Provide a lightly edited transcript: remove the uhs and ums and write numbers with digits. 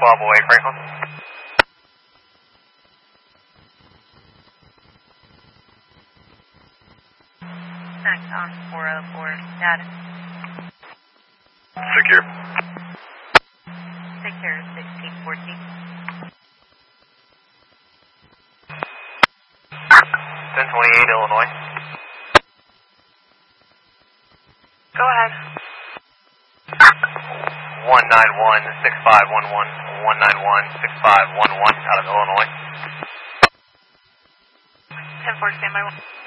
12 away, Franklin. Axon 404, status. Secure. Secure 1614. 1028 Illinois. Go ahead. 191-6511, 191-6511 out of Illinois. 10-4, standby 1.